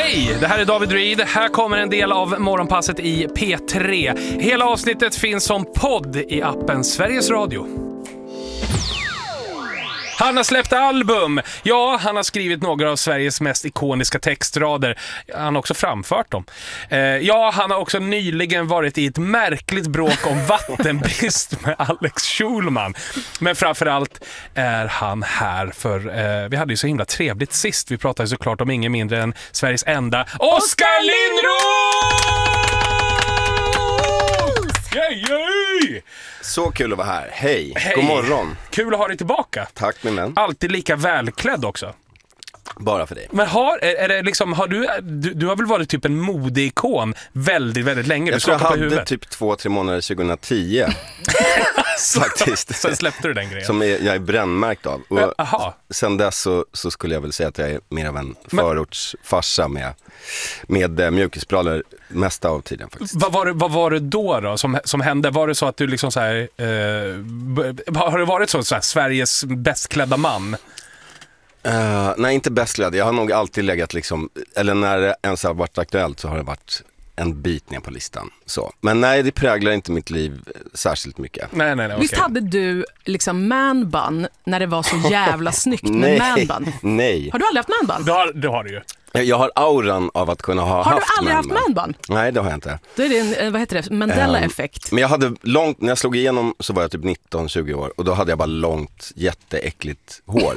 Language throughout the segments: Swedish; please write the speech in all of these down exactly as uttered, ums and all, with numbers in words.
Hej, det här är David Reed. Här kommer en del av morgonpasset i P tre. Hela avsnittet finns som podd i appen Sveriges Radio. Han har släppt album. Ja, han har skrivit några av Sveriges mest ikoniska textrader. Han har också framfört dem. Eh, ja, han har också nyligen varit i ett märkligt bråk om vattenbrist med Alex Schulman. Men framförallt är han här för... Eh, vi hade ju så himla trevligt sist. Vi pratade såklart om ingen mindre än Sveriges enda Oskar Lindros! Yay, yay! Så kul att vara här. Hej. Hej. God morgon. Kul att ha dig tillbaka. Tack min vän. Alltid lika välklädd också. Bara för dig. Men har, är, är det liksom, har du, du, du har väl varit typ en modeikon väldigt, väldigt länge? Jag du tror jag hade huvudet. typ två, tre månader tjugohundratio. Faktiskt. Sen släppte du den grejen. Som är, jag är brännmärkt av. Och Aha. sen dess så, så skulle jag väl säga att jag är mer av en förortsfarsa med, med äh, mjukisbrallor mesta av tiden faktiskt. Vad var det, vad var det då då som, som hände? Var det så att du liksom så här, eh, har det varit så, så här, Sveriges bästklädda man? Uh, nej, inte bästklädd. Jag har nog alltid legat liksom, eller när det ens har varit aktuellt så har det varit en bit ner på listan. Så. Men nej, det präglar inte mitt liv särskilt mycket. Nej, nej, nej, okay. Visst hade du liksom manbun när det var så jävla snyggt med manbun? Nej. Har du aldrig haft manbun? Det har, det har du ju. Jag har auran av att kunna ha har haft Har du aldrig manbun. haft manbun? Nej, det har jag inte. Då är det en, vad heter det, Mandela-effekt. Um, men jag hade långt, när jag slog igenom så var jag typ nitton tjugo år. Och då hade jag bara långt, jätteäckligt hår.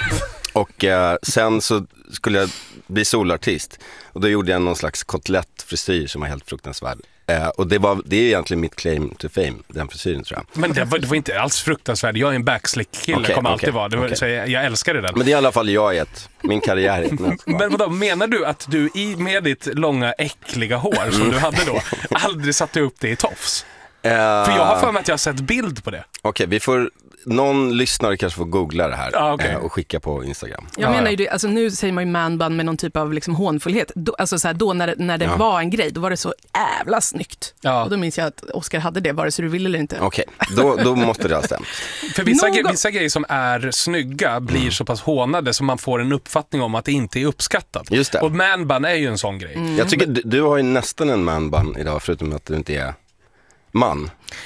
Och eh, sen så skulle jag bli solartist. Och då gjorde jag någon slags kotlettfrisyr som var helt fruktansvärd. Eh, och det, var, det är egentligen mitt claim to fame, den frisyren tror jag. Men det var, det var inte alls fruktansvärd. Jag är en backslick-kille, okay, kommer okay, alltid vara. Det var, okay. så jag, jag älskade den. Men det är i alla fall jag är ett, min karriär är ett nötskal. Men vadå, menar du att du i med ditt långa, äckliga hår som du hade då aldrig satte upp det i tofs? Uh, för jag har för mig att jag har sett bild på det. Okej, okay, vi får... Någon lyssnare kanske får googla det här ah, okay. och skicka på Instagram. Jag ah, menar ja. ju det, alltså nu säger man ju manbun med någon typ av liksom hånfullhet. Då, alltså så här, då när, när det ja. var en grej, då var det så jävla snyggt. Ja. Och då minns jag att Oskar hade det, vare sig du ville eller inte. Okej, okay. då, då måste det ha stämt. För vissa, Någon... gre- vissa grejer som är snygga blir mm. så pass hånade så man får en uppfattning om att det inte är uppskattat. Just det. Och manbun är ju en sån grej. Mm. Jag tycker du, du har ju nästan en manbun idag, förutom att du inte är man.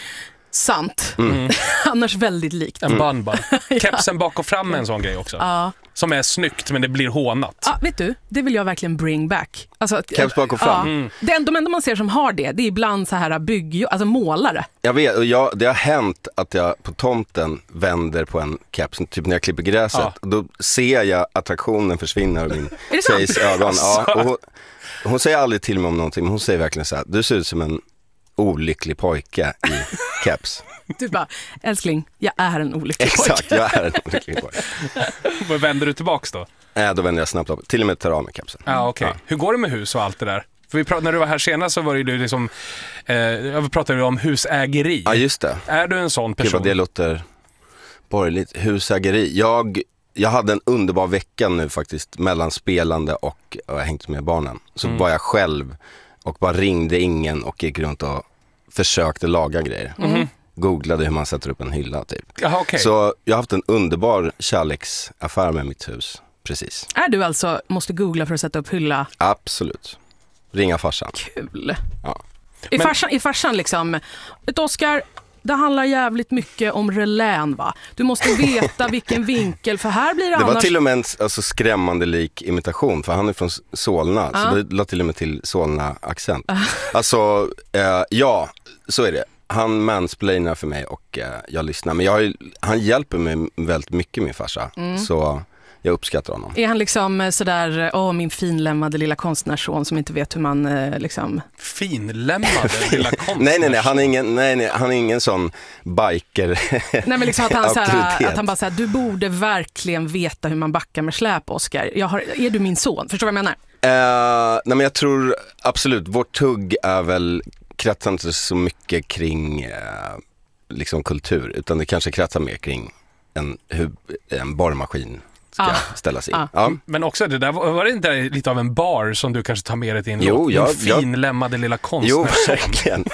Sant. Mm. Annars väldigt likt. En bun-bun. Kepsen bak och fram är en sån grej också. Ja. Som är snyggt men det blir hånat. Ja, vet du, det vill jag verkligen bring back. Alltså, Keps bak och fram. Ja. Mm. Det, de enda man ser som har det, det är ibland så här bygg, alltså målare. Jag vet, och jag, det har hänt att jag på tomten vänder på en keps, typ när jag klipper gräset. Ja. Och då ser jag attraktionen försvinna ur min tjejs ögon. Ja, och hon, hon säger aldrig till mig om någonting, men hon säger verkligen så här: du ser ut som en olycklig pojke i keps. Du bara, älskling, jag är en olycklig pojke. Exakt, jag är en olycklig pojke. Vad vänder du tillbaks då? Nej, då vänder jag snabbt upp. Till och med tar av mig kepsen. Ah, okay. Ja, okej. Hur går det med hus och allt det där? För vi prat- när du var här senast så var det ju liksom, eh, jag pratade om husägeri. Ja, just det. Är du en sån person? Gud, det låter borgerligt. Husägeri. Jag, jag hade en underbar vecka nu faktiskt, mellan spelande och, och jag hängt med barnen. Så mm. var jag själv och bara ringde ingen och gick runt och försökte laga grejer. Mm. Googlade hur man sätter upp en hylla typ. Aha, okay. Så jag har haft en underbar kärleksaffär med mitt hus. Precis. Är du alltså, måste googla för att sätta upp hylla? Absolut. Ringa farsan. Kul. Ja. Är, Men... farsan, är farsan liksom, ett Oskar, det handlar jävligt mycket om relän, va? Du måste veta vilken vinkel, för här blir det, det annars... var till och med en alltså, skrämmande lik imitation, för han är från Solna, ah. så det la till och med till Solna-accent. Ah. Alltså, eh, ja, så är det. Han mansplainar för mig och eh, jag lyssnar. Men jag har ju, han hjälper mig väldigt mycket, min farsa. Mm. Så jag uppskattar honom. Är han liksom sådär, åh, min finlämmade lilla konstnärsson som inte vet hur man eh, liksom... Finlämmade lilla konstnärsson? nej, nej, nej. Han är ingen, nej, nej, han är ingen sån biker. Nej, men liksom att han, såhär, att han bara säger, du borde verkligen veta hur man backar med släp, Oskar. Jag har, är du min son? Förstår du vad jag menar? Uh, nej, men jag tror absolut, vårt tugg är väl kretsar inte så mycket kring eh, liksom kultur, utan det kanske kretsar mer kring en, hur en borrmaskin ska ah. ställas in. Ah. Ja. Men också det där, var det inte lite av en bar som du kanske tar med dig till en, jo, en jag, finlämmade jag, lilla konstnär? Jo, verkligen.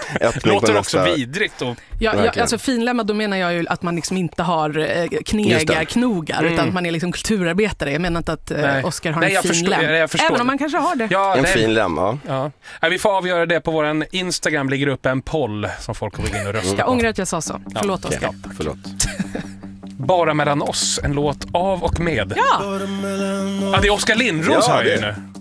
Låter också vidrigt. Och... Ja, ja, alltså finlämmad, då menar jag ju att man liksom inte har eh, knegar, knogar, mm. utan att man är liksom kulturarbetare. Jag menar inte att eh, Oscar har nej, en fin förstår, lem. Jag, jag Även om man kanske har det. Ja, en nej. fin lem, ja. ja. Nej, vi får avgöra det på våran Instagram. Ligger upp en poll som folk kommer gå in och rösta mm. Jag ångrar att jag sa så. Förlåt, ja. Oscar. Ja, förlåt. Bara mellan oss, en låt av och med. Ja! Ja, det är Oskar Lindros ja, här ju nu.